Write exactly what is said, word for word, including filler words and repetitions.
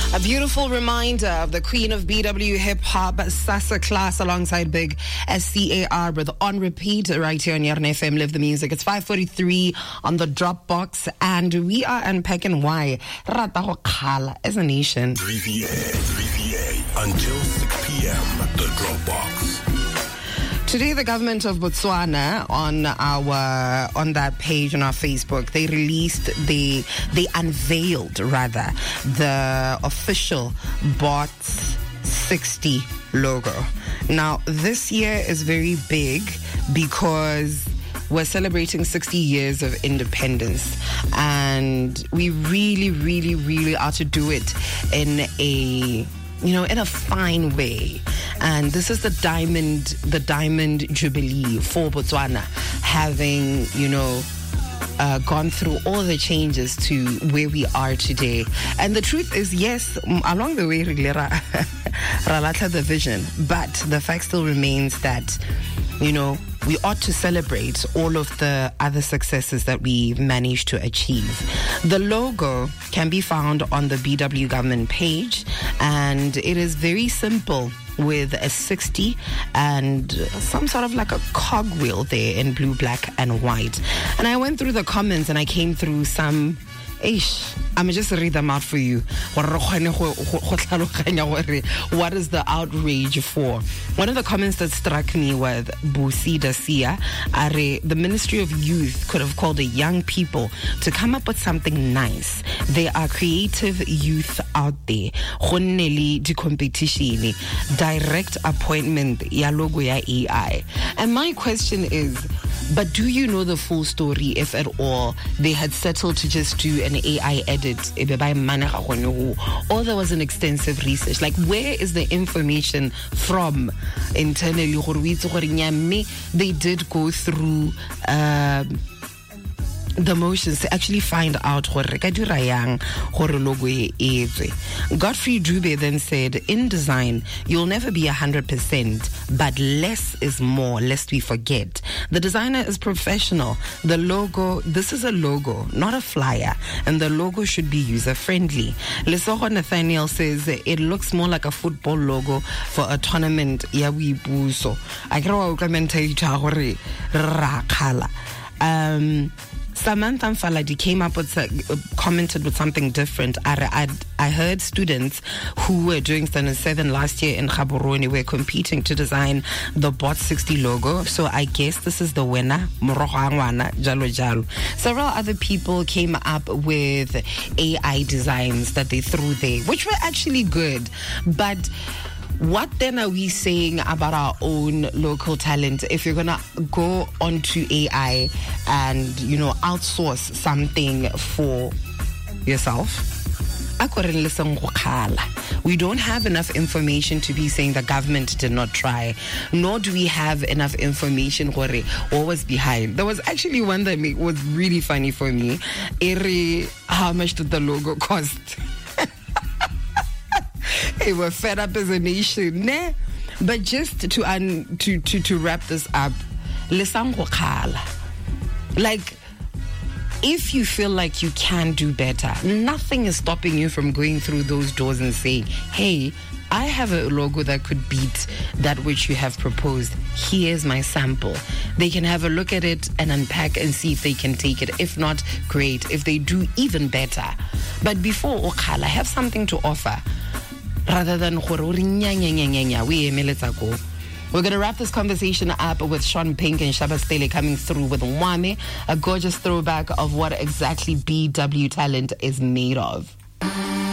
A beautiful reminder of the queen of B W hip hop, Sasa Class, alongside Big S C A R, with On Repeat right here on Yarn F M. Live the music. It's five forty-three on the Dropbox, and we are unpacking why Rata ho khala as a nation. three V A, three V A until six p.m. The Dropbox. Today, the government of Botswana, on our on that page on our Facebook, they released the they unveiled rather the official Bots sixty logo. Now, this year is very big because we're celebrating sixty years of independence, and we really, really, really are to do it in a you know, in a fine way. And this is the diamond, the diamond jubilee for Botswana, having, you know, uh, gone through all the changes to where we are today. And the truth is, yes, along the way, Ralata the vision, but the fact still remains that, you know, we ought to celebrate all of the other successes that we managed to achieve. The logo can be found on the B W government page, and it is very simple, with a sixty and some sort of like a cogwheel there in blue, black, and white. And I went through the comments and I came through some. Ish, I'm just read them out for you. What is the outrage for? One of the comments that struck me was Busi Dasia, Are the Ministry of Youth could have called the young people to come up with something nice. There are creative youth out there. Di competition, direct appointment ya logo ya A I. And my question is, but do you know the full story, if at all, they had settled to just do an A I edit, or there was an extensive research? Like, where is the information from internally? They did go through uh, the motions to actually find out what Godfrey Dube then said, in design, you'll never be one hundred percent, but less is more, lest we forget. The designer is professional. The logo, this is a logo, not a flyer, and the logo should be user-friendly. Lesotho Nathaniel says it looks more like a football logo for a tournament. I Um... Samantha Mfaladi came up with, uh, commented with something different. I, I, I heard students who were doing Standard seven last year in Gaborone were competing to design the Bot sixty logo. So I guess this is the winner. Several other people came up with A I designs that they threw there, which were actually good. But what then are we saying about our own local talent if you're gonna go onto A I and, you know, outsource something for yourself? We don't have enough information to be saying the government did not try, nor do we have enough information what was behind. There was actually one that was really funny for me. How much did the logo cost? Hey, we're fed up as a nation, ne? But just to un, to, to to wrap this up, like, if you feel like you can do better, nothing is stopping you from going through those doors and saying, hey, I have a logo that could beat that which you have proposed. Here's my sample. They can have a look at it and unpack and see if they can take it. If not, great. If they do, even better. But before Okhala, have something to offer, rather than we We're going to wrap this conversation up with Sean Pink and Shaba Stele coming through with Mwame, a gorgeous throwback of what exactly B W talent is made of.